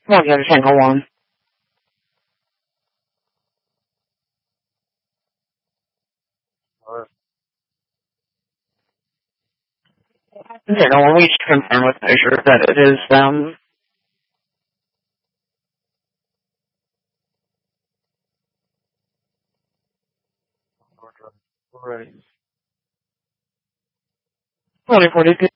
Well, you understand, go on. You know, when we confirm with Measure that it is them. Ready. 2042.